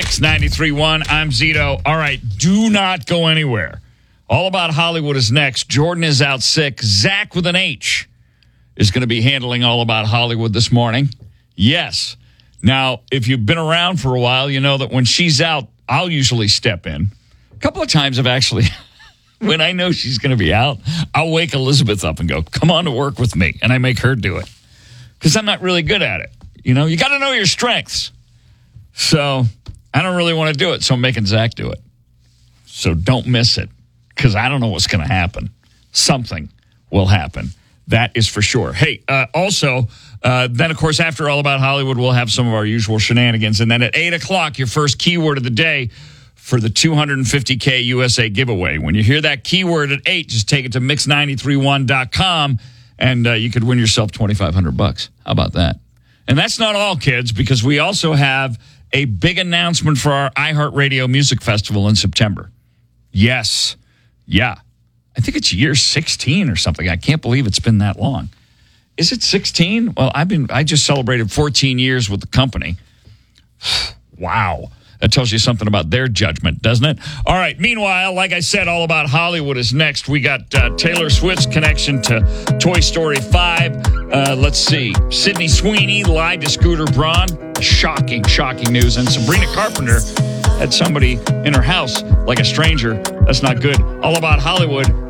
Mix 93.1. I'm Zito. All right, do not go anywhere. All About Hollywood is next. Jordan is out sick. Zach with an H is going to be handling All About Hollywood this morning. Yes. Now, if you've been around for a while, you know that when she's out, I'll usually step in. A couple of times I've actually, when I know she's going to be out, I'll wake Elizabeth up and go, come on to work with me. And I make her do it because I'm not really good at it. You know, you got to know your strengths. So I don't really want to do it, so I'm making Zach do it. So don't miss it, because I don't know what's going to happen. Something will happen. That is for sure. Hey, also, then, of course, after All About Hollywood, we'll have some of our usual shenanigans. And then at 8 o'clock, your first keyword of the day for the $250K USA giveaway. When you hear that keyword at 8, just take it to mix931.com, and you could win yourself $2,500. How about that? And that's not all, kids, because we also have a big announcement for our iHeartRadio Music Festival in September. Yes. Yeah. I think it's year 16 or something. I can't believe it's been that long. Is it 16? Well, I just celebrated 14 years with the company. Wow. That tells you something about their judgment, doesn't it? All right. Meanwhile, like I said, All About Hollywood is next. We got Taylor Swift's connection to Toy Story 5. Let's see. Sydney Sweeney lied to Scooter Braun. Shocking news. And Sabrina Carpenter had somebody in her house like a stranger. That's not good. All About Hollywood